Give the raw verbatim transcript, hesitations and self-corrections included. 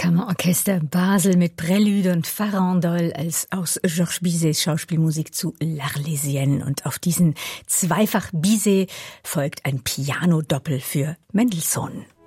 Kammerorchester Basel mit Prélude und Farandole als aus Georges Bizets Schauspielmusik zu L'Arlésienne. Und auf diesen Zweifach Bizet folgt ein Piano-Doppel für Mendelssohn.